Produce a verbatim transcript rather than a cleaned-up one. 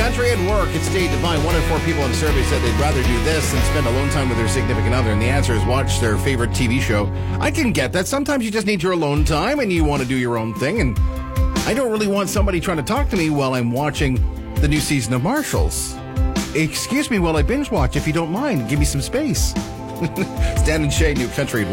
country and work. It's Dave Devine. One in four people in a survey said they'd rather do this than spend alone time with their significant other. And the answer is watch their favorite T V show. I can get that. Sometimes you just need your alone time and you want to do your own thing. And I don't really want somebody trying to talk to me while I'm watching the new season of Marshalls. Excuse me while I binge watch, if you don't mind. Give me some space. Stan and Shay, New Country at Work.